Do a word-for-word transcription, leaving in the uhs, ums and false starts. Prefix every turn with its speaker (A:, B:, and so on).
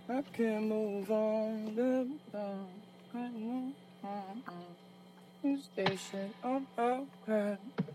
A: I can't move on. Live down. Can't move on. Station on the ground.